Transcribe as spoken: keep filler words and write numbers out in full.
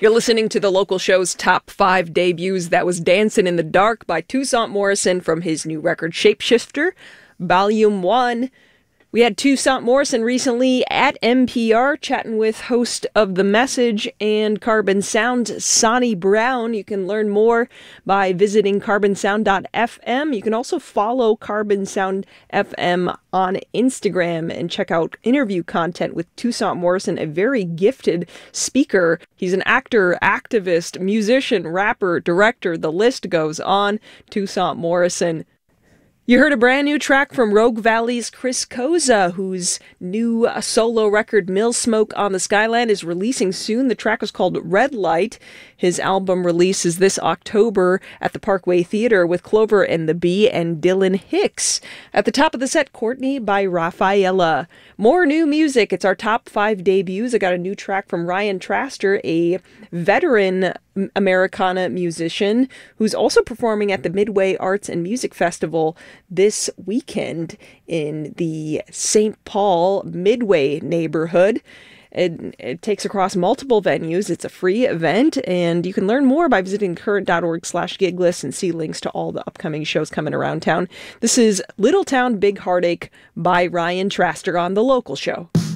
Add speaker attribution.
Speaker 1: You're listening to the local show's top five debuts. That was Dancing in the Dark by Toussaint Morrison from his new record Shapeshifter, Volume one. We had Toussaint Morrison recently at N P R chatting with host of The Message and Carbon Sound, Sonny Brown. You can learn more by visiting carbon sound dot f m. You can also follow Carbon Sound F M on Instagram and check out interview content with Toussaint Morrison, a very gifted speaker. He's an actor, activist, musician, rapper, director. The list goes on. Toussaint Morrison. You heard a brand new track from Rogue Valley's Chris Koza, whose new uh, solo record, Mill Smoke on the Skyland, is releasing soon. The track is called Red Light. His album release is this October at the Parkway Theater with Clover and the Bee and Dylan Hicks. At the top of the set, Courtney by Rafaela. More new music. It's our top five debuts. I got a new track from Ryan Traster, a veteran Americana musician who's also performing at the Midway Arts and Music Festival this weekend in the Saint Paul Midway neighborhood. It, it takes across multiple venues. It's a free event, and you can learn more by visiting current dot org slash gig list and see links to all the upcoming shows coming around town. This is Little Town Big Heartache by Ryan Traster on The Local Show.